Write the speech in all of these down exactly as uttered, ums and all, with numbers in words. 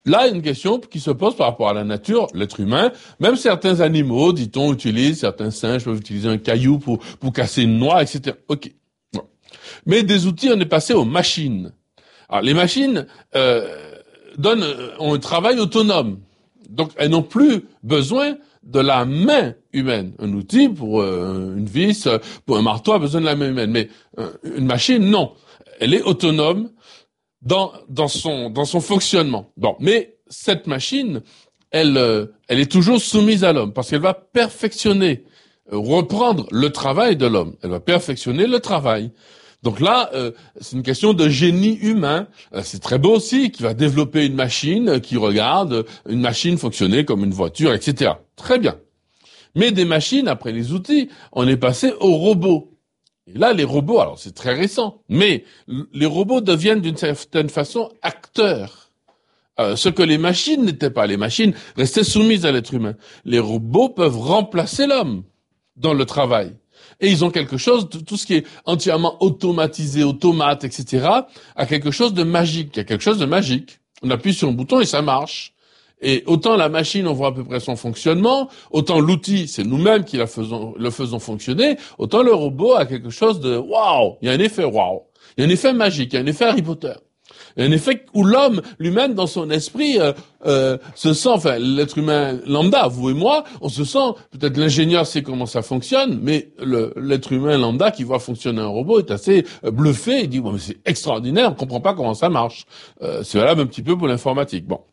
Là, une question qui se pose par rapport à la nature, l'être humain. Même certains animaux, dit-on, utilisent, certains singes peuvent utiliser un caillou pour, pour casser une noix, et cetera. Ok. Bon. Mais des outils, on est passé aux machines. Alors, les machines euh, donnent, ont un travail autonome. Donc, elles n'ont plus besoin de la main humaine. Un outil pour euh, une vis, pour un marteau, a besoin de la main humaine. Mais euh, une machine, non. Elle est autonome dans dans son dans son fonctionnement. Bon, mais cette machine, elle euh, elle est toujours soumise à l'homme parce qu'elle va perfectionner, euh, reprendre le travail de l'homme. Elle va perfectionner le travail. Donc là, euh, c'est une question de génie humain. Euh, c'est très beau aussi, qui va développer une machine qui regarde une machine fonctionner comme une voiture, et cetera. Très bien. Mais des machines, après les outils, on est passé aux robots. Et là, les robots, alors c'est très récent, mais les robots deviennent d'une certaine façon acteurs. Euh, ce que les machines n'étaient pas. Les machines restaient soumises à l'être humain. Les robots peuvent remplacer l'homme dans le travail. Et ils ont quelque chose, tout ce qui est entièrement automatisé, automate, et cetera, a quelque chose de magique. Il y a quelque chose de magique. On appuie sur un bouton et ça marche. Et autant la machine, on voit à peu près son fonctionnement, autant l'outil, c'est nous-mêmes qui la faisons, le faisons fonctionner, autant le robot a quelque chose de waouh. Il y a un effet waouh. Il y a un effet magique, il y a un effet Harry Potter. Il y a un effet où l'homme, lui-même, dans son esprit, euh, euh, se sent, enfin, l'être humain lambda, vous et moi, on se sent, peut-être l'ingénieur sait comment ça fonctionne, mais le, l'être humain lambda qui voit fonctionner un robot est assez bluffé, il dit, bon, mais c'est extraordinaire, on comprend pas comment ça marche. Euh, c'est valable un petit peu pour l'informatique. Bon.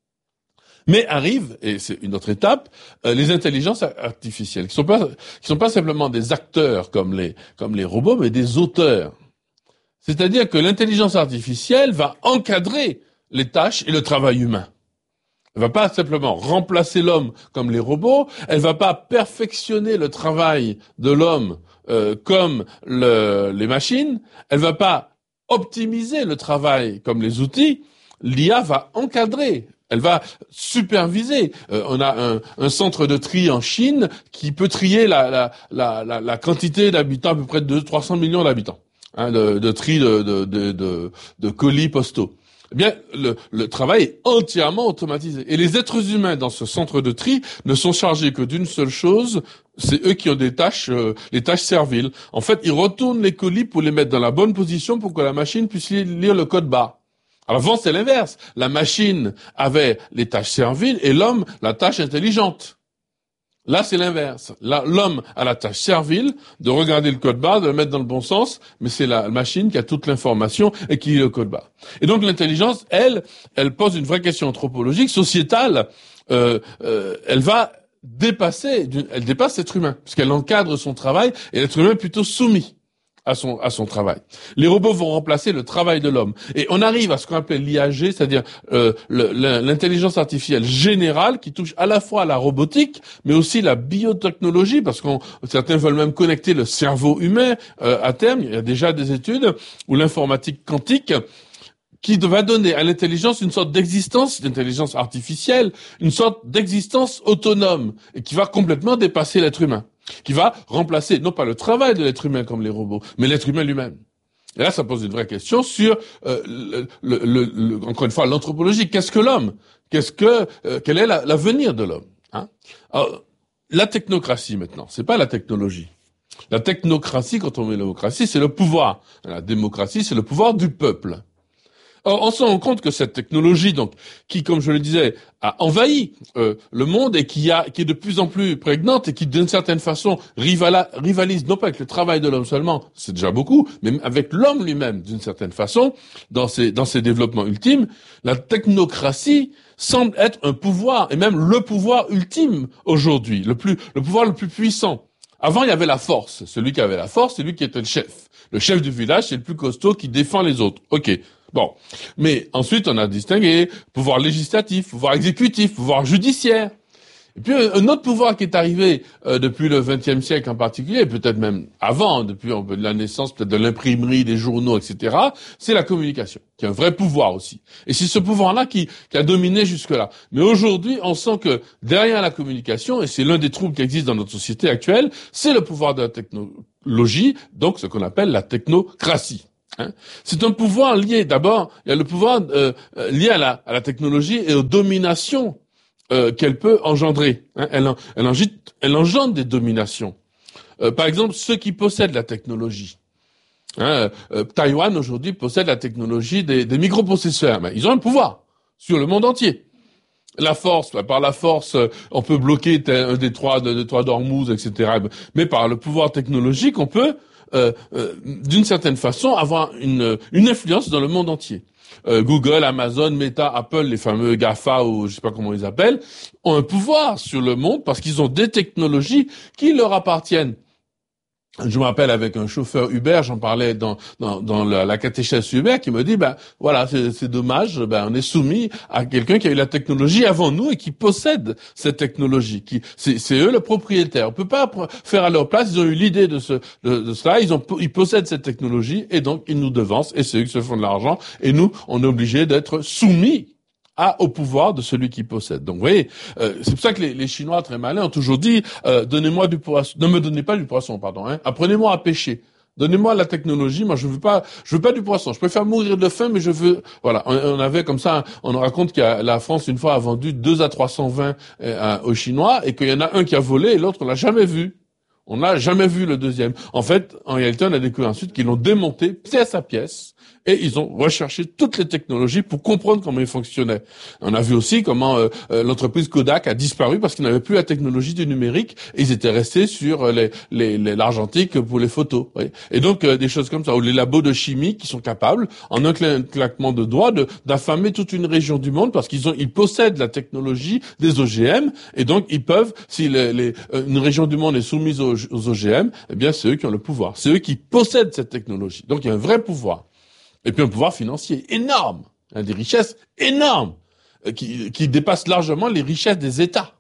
Mais arrivent, et c'est une autre étape, euh, les intelligences artificielles, qui sont pas, qui sont pas simplement des acteurs comme les, comme les robots, mais des auteurs. C'est-à-dire que l'intelligence artificielle va encadrer les tâches et le travail humain. Elle va pas simplement remplacer l'homme comme les robots, elle va pas perfectionner le travail de l'homme euh, comme le, les machines, elle va pas optimiser le travail comme les outils, l'I A va encadrer. Elle va superviser. Euh, on a un, un centre de tri en Chine qui peut trier la, la, la, la, la quantité d'habitants, à peu près de deux cents à trois cents millions d'habitants, hein, de, de tri de, de, de, de, de colis postaux. Eh bien, le, le travail est entièrement automatisé. Et les êtres humains dans ce centre de tri ne sont chargés que d'une seule chose, c'est eux qui ont des tâches, euh, les tâches serviles. En fait, ils retournent les colis pour les mettre dans la bonne position pour que la machine puisse lire le code barre. Alors avant, c'est l'inverse. La machine avait les tâches serviles et l'homme la tâche intelligente. Là, c'est l'inverse. Là, l'homme a la tâche servile de regarder le code barre, de le mettre dans le bon sens, mais c'est la machine qui a toute l'information et qui lit le code barre. Et donc l'intelligence, elle, elle pose une vraie question anthropologique, sociétale. Euh, euh, elle va dépasser, elle dépasse l'être humain, puisqu'elle encadre son travail et l'être humain est plutôt soumis à son à son travail. Les robots vont remplacer le travail de l'homme et on arrive à ce qu'on appelle l'I A G, c'est-à-dire euh, le, l'intelligence artificielle générale qui touche à la fois la robotique mais aussi la biotechnologie parce qu'on certains veulent même connecter le cerveau humain euh, à terme. Il y a déjà des études où l'informatique quantique qui va donner à l'intelligence une sorte d'existence, d'intelligence artificielle, une sorte d'existence autonome et qui va complètement dépasser l'être humain, qui va remplacer non pas le travail de l'être humain comme les robots, mais l'être humain lui-même. Et là, ça pose une vraie question sur, euh, le, le, le, le, encore une fois, l'anthropologie. Qu'est-ce que l'homme ? Qu'est-ce que, euh, quel est la, l'avenir de l'homme, hein ? Alors, la technocratie maintenant, c'est pas la technologie. La technocratie, quand on met démocratie, c'est le pouvoir. La démocratie, c'est le pouvoir du peuple. Or, on se rend compte que cette technologie, donc, qui, comme je le disais, a envahi euh, le monde et qui a, qui est de plus en plus prégnante et qui, d'une certaine façon, rivala, rivalise non pas avec le travail de l'homme seulement, c'est déjà beaucoup, mais avec l'homme lui-même, d'une certaine façon, dans ses, dans ses développements ultimes, la technocratie semble être un pouvoir et même le pouvoir ultime aujourd'hui, le plus, le pouvoir le plus puissant. Avant, il y avait la force. Celui qui avait la force, c'est lui qui était le chef. Le chef du village, c'est le plus costaud qui défend les autres. Ok. Bon. Mais ensuite, on a distingué pouvoir législatif, pouvoir exécutif, pouvoir judiciaire. Et puis, un autre pouvoir qui est arrivé euh, depuis le vingtième siècle en particulier, peut-être même avant, depuis la naissance peut-être de l'imprimerie, des journaux, et cetera, c'est la communication, qui est un vrai pouvoir aussi. Et c'est ce pouvoir-là qui, qui a dominé jusque-là. Mais aujourd'hui, on sent que derrière la communication, et c'est l'un des troubles qui existent dans notre société actuelle, c'est le pouvoir de la technologie, donc ce qu'on appelle la technocratie. Hein. C'est un pouvoir lié, d'abord, il y a le pouvoir euh, lié à la, à la technologie et aux dominations euh, qu'elle peut engendrer. Hein. Elle, en, elle, engendre, elle engendre des dominations. Euh, par exemple, ceux qui possèdent la technologie. Hein, euh, Taïwan, aujourd'hui, possède la technologie des, des microprocesseurs. Mais ils ont un pouvoir sur le monde entier. La force, par la force, on peut bloquer un des trois, des trois d'Ormuz, et cetera. Mais par le pouvoir technologique, on peut Euh, euh, d'une certaine façon, avoir une, une influence dans le monde entier. Euh, Google, Amazon, Meta, Apple, les fameux GAFA ou je sais pas comment ils appellent, ont un pouvoir sur le monde parce qu'ils ont des technologies qui leur appartiennent. Je me rappelle avec un chauffeur Uber, j'en parlais dans dans, dans la, la catéchèse Uber, qui me dit ben voilà c'est, c'est dommage, ben on est soumis à quelqu'un qui a eu la technologie avant nous et qui possède cette technologie. Qui c'est, c'est eux le propriétaire. On peut pas faire à leur place. Ils ont eu l'idée de ce de, de cela. Ils ont ils possèdent cette technologie et donc ils nous devancent et c'est eux qui se font de l'argent et nous on est obligés d'être soumis à, au pouvoir de celui qui possède. Donc, vous voyez, euh, c'est pour ça que les, les Chinois très malins ont toujours dit euh, donnez-moi du poisson, ne me donnez pas du poisson, pardon. Hein, apprenez-moi à pêcher. Donnez-moi la technologie. Moi, je veux pas, je veux pas du poisson. Je préfère mourir de faim, mais je veux. Voilà. On, on avait comme ça. On nous raconte que la France une fois a vendu deux à trois cent vins euh, aux Chinois et qu'il y en a un qui a volé et l'autre on l'a jamais vu. On n'a jamais vu le deuxième. En fait, en réalité, on a découvert ensuite qu'ils l'ont démonté pièce à pièce et ils ont recherché toutes les technologies pour comprendre comment ils fonctionnaient. On a vu aussi comment euh, euh, l'entreprise Kodak a disparu parce qu'ils n'avaient plus la technologie du numérique et ils étaient restés sur les, les, les l'argentique pour les photos. Oui. Et donc, euh, des choses comme ça, ou les labos de chimie qui sont capables, en un claquement de doigts, de, d'affamer toute une région du monde parce qu'ils ont, ils possèdent la technologie des O G M et donc ils peuvent, si les, les, une région du monde est soumise aux, aux O G M, eh bien, c'est eux qui ont le pouvoir. C'est eux qui possèdent cette technologie. Donc, il y a un vrai pouvoir. Et puis un pouvoir financier énorme, hein, des richesses énormes, euh, qui, qui dépassent largement les richesses des États.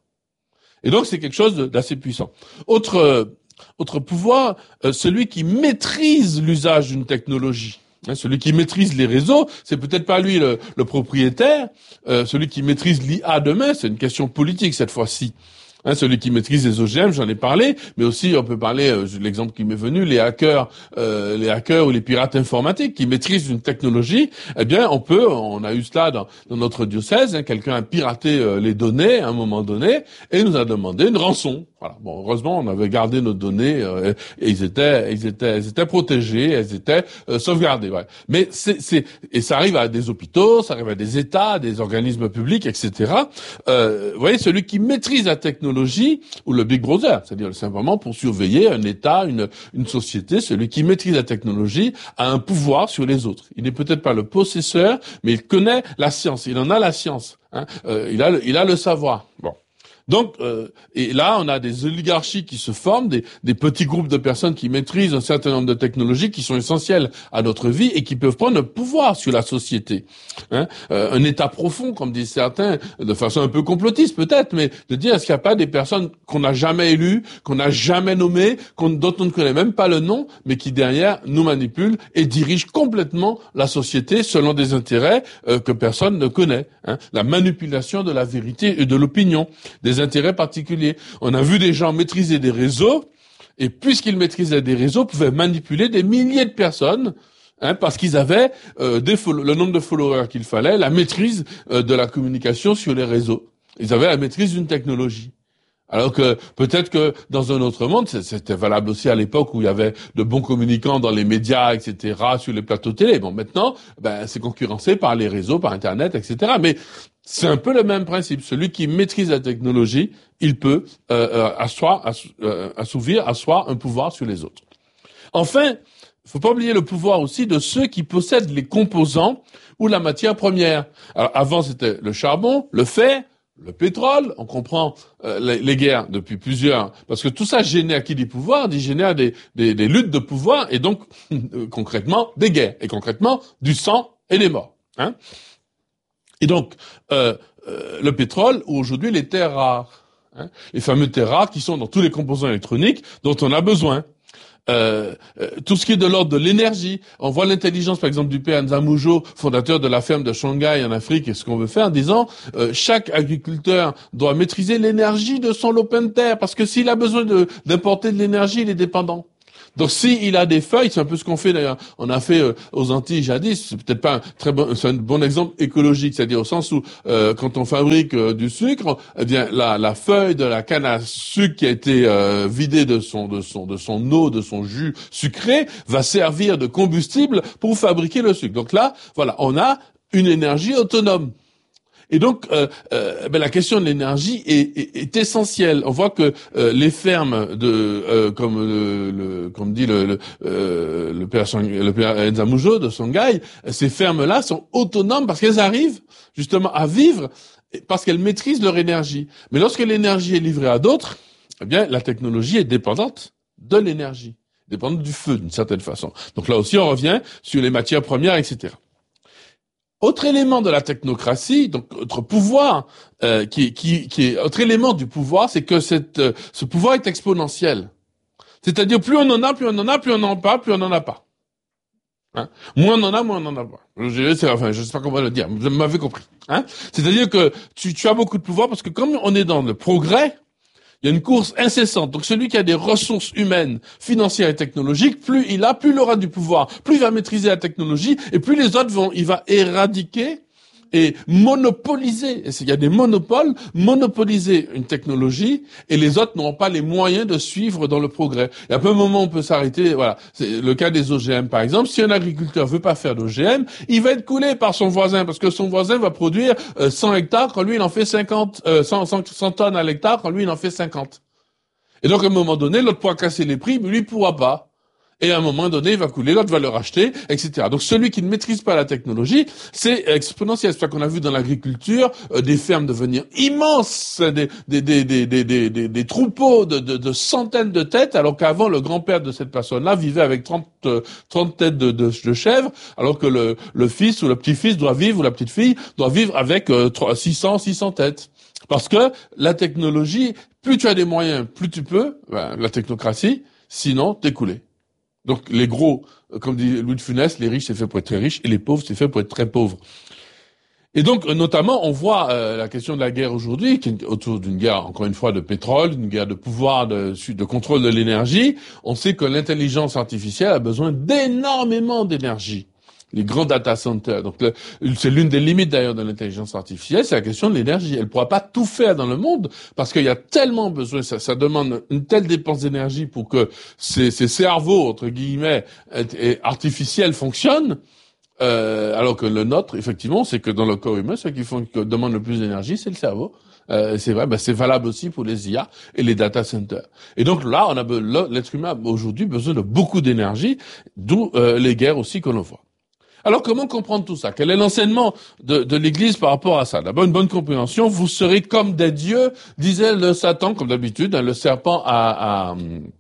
Et donc c'est quelque chose d'assez puissant. Autre, euh, autre pouvoir, euh, celui qui maîtrise l'usage d'une technologie. Hein, celui qui maîtrise les réseaux, c'est peut-être pas lui le, le propriétaire. Euh, celui qui maîtrise l'I A demain, c'est une question politique cette fois-ci. Hein, celui qui maîtrise les O G M, j'en ai parlé, mais aussi on peut parler, euh, l'exemple qui m'est venu, les hackers, euh, les hackers ou les pirates informatiques qui maîtrisent une technologie. Eh bien, on peut, on a eu cela dans, dans notre diocèse, hein, quelqu'un a piraté euh, les données à un moment donné et nous a demandé une rançon. Voilà. Bon, heureusement, on avait gardé nos données euh, et ils étaient, ils étaient, ils étaient protégés, elles étaient euh, sauvegardées. Ouais. Mais c'est, c'est, et ça arrive à des hôpitaux, ça arrive à des États, des organismes publics, et cetera. Euh, vous voyez, celui qui maîtrise la technologie ou le Big Brother, c'est-à-dire simplement pour surveiller un État, une, une société, celui qui maîtrise la technologie a un pouvoir sur les autres. Il n'est peut-être pas le possesseur, mais il connaît la science. Il en a la science. Hein. Euh, il a, le, il a le savoir. Bon. Donc, euh, et là, on a des oligarchies qui se forment, des, des petits groupes de personnes qui maîtrisent un certain nombre de technologies qui sont essentielles à notre vie et qui peuvent prendre le pouvoir sur la société. Hein euh, un État profond, comme disent certains, de façon un peu complotiste peut-être, mais de dire est-ce qu'il n'y a pas des personnes qu'on n'a jamais élues, qu'on n'a jamais nommées, qu'on, dont on ne connaît même pas le nom, mais qui derrière nous manipulent et dirigent complètement la société selon des intérêts euh, que personne ne connaît. Hein la manipulation de la vérité et de l'opinion, des intérêts particuliers. On a vu des gens maîtriser des réseaux, et puisqu'ils maîtrisaient des réseaux, pouvaient manipuler des milliers de personnes, hein, parce qu'ils avaient euh, des follow- le nombre de followers qu'il fallait, la maîtrise euh, de la communication sur les réseaux. Ils avaient la maîtrise d'une technologie. Alors que peut-être que dans un autre monde, c'était valable aussi à l'époque où il y avait de bons communicants dans les médias, et cetera, sur les plateaux télé. Bon, maintenant, ben, c'est concurrencé par les réseaux, par Internet, et cetera. Mais c'est un peu le même principe. Celui qui maîtrise la technologie, il peut euh, euh, asseoir, ass, euh, assouvir, asseoir un pouvoir sur les autres. Enfin, il faut pas oublier le pouvoir aussi de ceux qui possèdent les composants ou la matière première. Alors avant, c'était le charbon, le fer, le pétrole. On comprend euh, les, les guerres depuis plusieurs, parce que tout ça génère qui dit pouvoir, dit génère des, des, des luttes de pouvoir et donc euh, concrètement des guerres et concrètement du sang et des morts. Hein et donc euh, euh, le pétrole ou aujourd'hui les terres rares, hein, les fameux terres rares qui sont dans tous les composants électroniques dont on a besoin. Euh, euh, tout ce qui est de l'ordre de l'énergie. On voit l'intelligence, par exemple, du père Nzamujo, fondateur de la ferme de Shanghai en Afrique, et ce qu'on veut faire, en disant euh, chaque agriculteur doit maîtriser l'énergie de son lopin de terre, parce que s'il a besoin de, d'importer de l'énergie, il est dépendant. Donc si il a des feuilles, c'est un peu ce qu'on fait d'ailleurs. On a fait euh, aux Antilles jadis. C'est peut-être pas un très bon, c'est un bon exemple écologique, c'est-à-dire au sens où euh, quand on fabrique euh, du sucre, eh bien la, la feuille de la canne à sucre qui a été euh, vidée de son de son de son eau, de son jus sucré, va servir de combustible pour fabriquer le sucre. Donc là, voilà, on a une énergie autonome. Et donc, euh, euh, ben, la question de l'énergie est, est, est essentielle. On voit que euh, les fermes, de, euh, comme le, le, comme dit le le, euh, le père Sang, le père Enza Mujo de Songhai, ces fermes-là sont autonomes parce qu'elles arrivent justement à vivre parce qu'elles maîtrisent leur énergie. Mais lorsque l'énergie est livrée à d'autres, eh bien, la technologie est dépendante de l'énergie, dépendante du feu d'une certaine façon. Donc là aussi, on revient sur les matières premières, et cetera. Autre élément de la technocratie, donc autre pouvoir, euh, qui, qui, qui est autre élément du pouvoir, c'est que cette, euh, ce pouvoir est exponentiel. C'est-à-dire plus on en a, plus on en a, plus on n'en a pas, plus on n'en a pas. Hein, moins on en a, moins on n'en a pas. Je, c'est, enfin, je sais pas comment le dire, vous m'avez compris. Hein, c'est-à-dire que tu, tu as beaucoup de pouvoir parce que comme on est dans le progrès, il y a une course incessante. Donc celui qui a des ressources humaines, financières et technologiques, plus il a, plus il aura du pouvoir, plus il va maîtriser la technologie, et plus les autres vont, il va éradiquer et monopoliser. Il y a des monopoles, monopoliser une technologie, et les autres n'auront pas les moyens de suivre dans le progrès. Il y a peu un moment où on peut s'arrêter. Voilà, c'est le cas des O G M par exemple. Si un agriculteur veut pas faire d'O G M, il va être coulé par son voisin parce que son voisin va produire euh, cent hectares quand lui il en fait cinquante, euh, cent, cent, cent tonnes à l'hectare quand lui il en fait cinquante. Et donc à un moment donné, l'autre pourra casser les prix, mais lui il pourra pas. Et à un moment donné, il va couler, l'autre va le racheter, et cetera. Donc celui qui ne maîtrise pas la technologie, c'est exponentiel. C'est ça qu'on a vu dans l'agriculture, euh, des fermes devenir immenses, des, des, des, des, des, des, des, des troupeaux de, de, de centaines de têtes, alors qu'avant, le grand-père de cette personne-là vivait avec trente, euh, trente têtes de, de, de chèvres, alors que le, le fils ou le petit-fils doit vivre, ou la petite-fille doit vivre avec euh, six cents, six cents têtes. Parce que la technologie, plus tu as des moyens, plus tu peux, ben, la technocratie, sinon t'es coulé. Donc les gros, comme dit Louis de Funès, les riches c'est fait pour être très riches et les pauvres c'est fait pour être très pauvres. Et donc notamment on voit euh, la question de la guerre aujourd'hui, qui est autour d'une guerre encore une fois de pétrole, d'une guerre de pouvoir, de, de contrôle de l'énergie. On sait que l'intelligence artificielle a besoin d'énormément d'énergie. Les grands data centers. Donc, le, c'est l'une des limites d'ailleurs de l'intelligence artificielle, c'est la question de l'énergie. Elle ne pourra pas tout faire dans le monde parce qu'il y a tellement besoin, ça, ça demande une telle dépense d'énergie pour que ces, ces cerveaux, entre guillemets, et, et artificiels fonctionnent. Euh, alors que le nôtre, effectivement, c'est que dans le corps humain, ce qui, font, qui demande le plus d'énergie, c'est le cerveau. Euh, c'est vrai, ben c'est valable aussi pour les I A et les data centers. Et donc là, on a l'être humain aujourd'hui besoin de beaucoup d'énergie, d'où euh, les guerres aussi que l'on voit. Alors, comment comprendre tout ça? Quel est l'enseignement de, de l'Église par rapport à ça? D'abord, une bonne compréhension. Vous serez comme des dieux, disait le Satan, comme d'habitude, hein, le serpent à, à,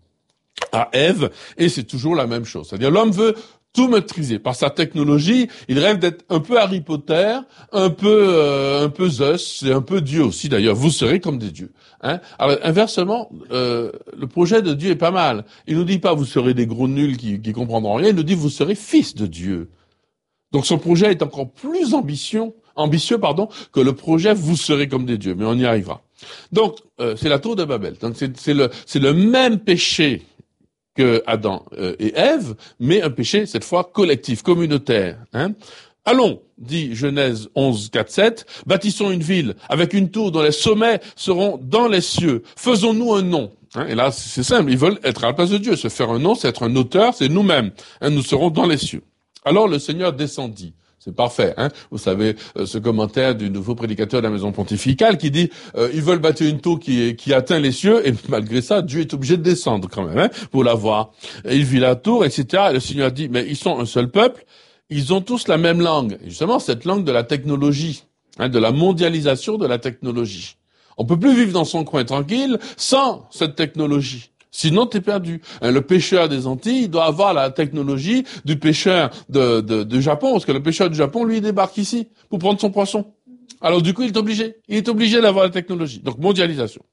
à Ève, et c'est toujours la même chose. C'est-à-dire, l'homme veut tout maîtriser. Par sa technologie, il rêve d'être un peu Harry Potter, un peu euh, un peu Zeus, et un peu Dieu aussi d'ailleurs. Vous serez comme des dieux. Hein? Alors inversement, euh, le projet de Dieu est pas mal. Il nous dit pas vous serez des gros nuls qui, qui comprendront rien. Il nous dit vous serez fils de Dieu. Donc son projet est encore plus ambitieux, ambitieux pardon, que le projet vous serez comme des dieux, mais on y arrivera. Donc euh, c'est la tour de Babel. Donc c'est, c'est le c'est le même péché que Adam euh, et Ève, mais un péché cette fois collectif, communautaire. Hein. Allons, dit Genèse onze, quatre, sept, bâtissons une ville avec une tour dont les sommets seront dans les cieux. Faisons-nous un nom. Hein, et là c'est simple, ils veulent être à la place de Dieu. Se faire un nom, c'est être un auteur, c'est nous-mêmes. Hein, nous serons dans les cieux. Alors le Seigneur descendit. C'est parfait, hein. Vous savez, euh, ce commentaire du nouveau prédicateur de la maison pontificale qui dit euh, ils veulent bâtir une tour qui, qui atteint les cieux, et malgré ça, Dieu est obligé de descendre quand même, hein, pour la voir. Et il vit la tour, et cetera. Et le Seigneur dit, mais ils sont un seul peuple, ils ont tous la même langue. Et justement, cette langue de la technologie, hein, de la mondialisation de la technologie. On peut plus vivre dans son coin tranquille sans cette technologie. Sinon, t'es perdu. Le pêcheur des Antilles doit avoir la technologie du pêcheur de, de, de Japon, parce que le pêcheur du Japon, lui, il débarque ici pour prendre son poisson. Alors du coup, il est obligé. Il est obligé d'avoir la technologie. Donc, mondialisation.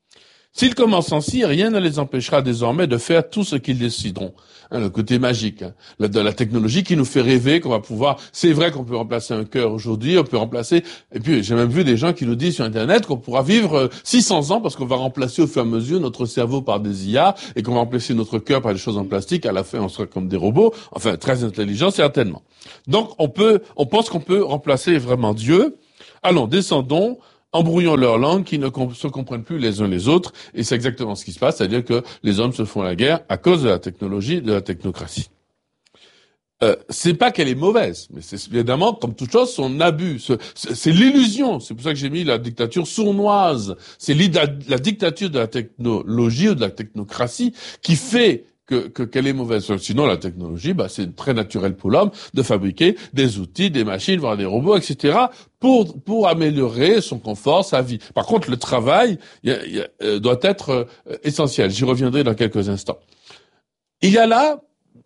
S'ils commencent ainsi, rien ne les empêchera désormais de faire tout ce qu'ils décideront. Hein, le côté magique hein, de la technologie qui nous fait rêver qu'on va pouvoir... C'est vrai qu'on peut remplacer un cœur aujourd'hui, on peut remplacer... Et puis j'ai même vu des gens qui nous disent sur Internet qu'on pourra vivre six cents ans parce qu'on va remplacer au fur et à mesure notre cerveau par des I A et qu'on va remplacer notre cœur par des choses en plastique. À la fin, on sera comme des robots. Enfin, très intelligents, certainement. Donc on peut, on pense qu'on peut remplacer vraiment Dieu. Allons, descendons... embrouillons leur langue, qui ne comp- se comprennent plus les uns les autres, et c'est exactement ce qui se passe, c'est-à-dire que les hommes se font la guerre à cause de la technologie, de la technocratie. Euh, c'est pas qu'elle est mauvaise, mais c'est évidemment, comme toute chose, son abus. C'est, c'est, c'est l'illusion. C'est pour ça que j'ai mis la dictature sournoise. C'est la, la dictature de la technologie ou de la technocratie qui fait que, que qu'elle est mauvaise. Sinon, la technologie, bah, c'est très naturel pour l'homme de fabriquer des outils, des machines, voire des robots, et cetera, pour pour améliorer son confort, sa vie. Par contre, le travail y a, y a, euh, doit être euh, essentiel. J'y reviendrai dans quelques instants. Il y a là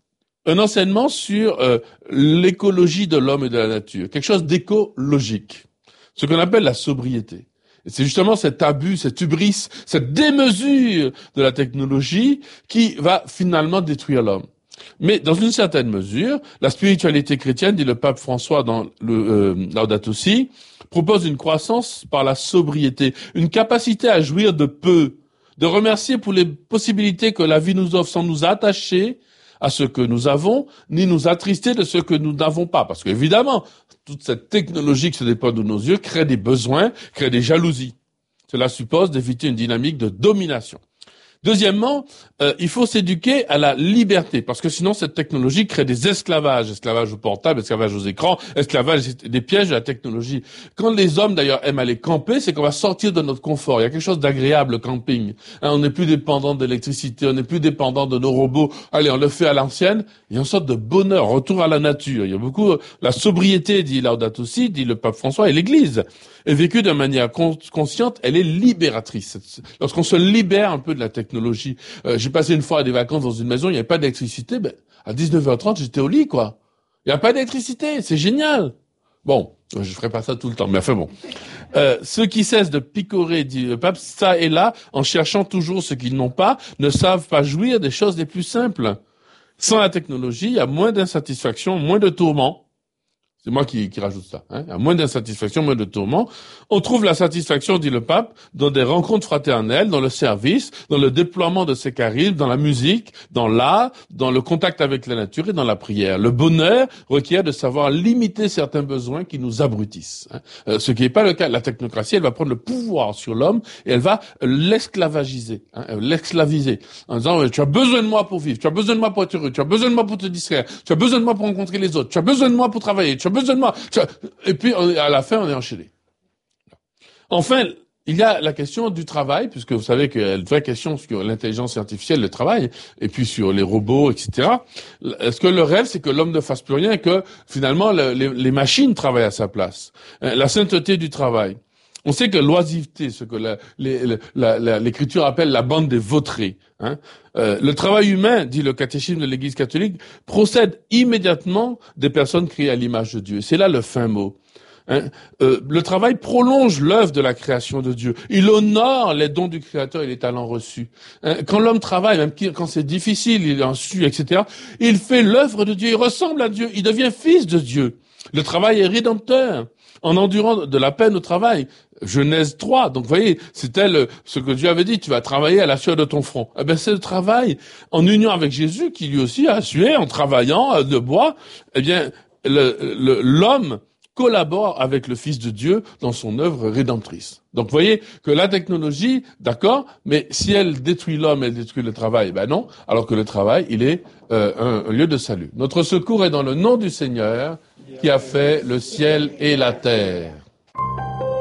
un enseignement sur euh, l'écologie de l'homme et de la nature, quelque chose d'écologique, ce qu'on appelle la sobriété. Et c'est justement cet abus, cette hubris, cette démesure de la technologie qui va finalement détruire l'homme. Mais dans une certaine mesure, la spiritualité chrétienne, dit le pape François dans le euh, Laudato Si, propose une croissance par la sobriété, une capacité à jouir de peu, de remercier pour les possibilités que la vie nous offre sans nous attacher à ce que nous avons, ni nous attrister de ce que nous n'avons pas. Parce qu'évidemment, toute cette technologie qui se déploie de nos yeux crée des besoins, crée des jalousies. Cela suppose d'éviter une dynamique de domination. Deuxièmement, euh, il faut s'éduquer à la liberté, parce que sinon cette technologie crée des esclavages, esclavage au portable, esclavage aux écrans, esclavage des pièges de la technologie. Quand les hommes d'ailleurs aiment aller camper, c'est qu'on va sortir de notre confort. Il y a quelque chose d'agréable, le camping. Hein, on n'est plus dépendant d'électricité, on n'est plus dépendant de nos robots. Allez, on le fait à l'ancienne. Il y a une sorte de bonheur, retour à la nature. Il y a beaucoup la sobriété, dit Laudato Si, dit le pape François, et l'Église est vécue de manière consciente. Elle est libératrice. Lorsqu'on se libère un peu de la technologie. Euh, j'ai passé une fois à des vacances dans une maison, il n'y avait pas d'électricité. Ben, à dix-neuf heures trente, j'étais au lit, quoi. Il n'y a pas d'électricité, c'est génial. Bon, je ferai pas ça tout le temps, mais enfin bon. Euh, ceux qui cessent de picorer, dit le pape, ça et là, en cherchant toujours ce qu'ils n'ont pas, ne savent pas jouir des choses les plus simples. Sans la technologie, il y a moins d'insatisfaction, moins de tourments. C'est moi qui, qui rajoute ça. Hein. Il y a moins d'insatisfaction, moins de tourments. On trouve la satisfaction, dit le pape, dans des rencontres fraternelles, dans le service, dans le déploiement de ses charismes, dans la musique, dans l'art, dans le contact avec la nature et dans la prière. Le bonheur requiert de savoir limiter certains besoins qui nous abrutissent. Hein. Euh, ce qui n'est pas le cas. La technocratie, elle va prendre le pouvoir sur l'homme et elle va l'esclavagiser, hein, l'esclaviser, en disant tu as besoin de moi pour vivre, tu as besoin de moi pour être heureux, tu as besoin de moi pour te distraire, tu as besoin de moi pour rencontrer les autres, tu as besoin de moi pour travailler, tu as besoin de moi. Et puis, à la fin, on est enchaîné. Enfin, il y a la question du travail, puisque vous savez qu'il y a une vraie question sur l'intelligence artificielle, le travail, et puis sur les robots, et cetera. Est-ce que le rêve, c'est que l'homme ne fasse plus rien et que, finalement, le, les, les machines travaillent à sa place? La sainteté du travail. On sait que l'oisiveté, ce que la, les, la, la, l'écriture appelle la bande des vautrés, hein, euh, le travail humain, dit le catéchisme de l'Église catholique, procède immédiatement des personnes créées à l'image de Dieu. C'est là le fin mot. Hein. Euh, le travail prolonge l'œuvre de la création de Dieu. Il honore les dons du Créateur et les talents reçus. Hein. Quand l'homme travaille, même quand c'est difficile, il en suit, et cetera, il fait l'œuvre de Dieu, il ressemble à Dieu, il devient fils de Dieu. Le travail est rédempteur. En endurant de la peine au travail. Genèse trois. Donc, vous voyez, c'était le, ce que Dieu avait dit. Tu vas travailler à la sueur de ton front. Eh ben, c'est le travail en union avec Jésus qui lui aussi a sué en travaillant de bois. Eh bien, le, le, l'homme collabore avec le Fils de Dieu dans son œuvre rédemptrice. Donc, vous voyez que la technologie, d'accord, mais si elle détruit l'homme, elle détruit le travail. Ben non. Alors que le travail, il est euh, un, un lieu de salut. Notre secours est dans le nom du Seigneur, qui a fait le ciel et la terre.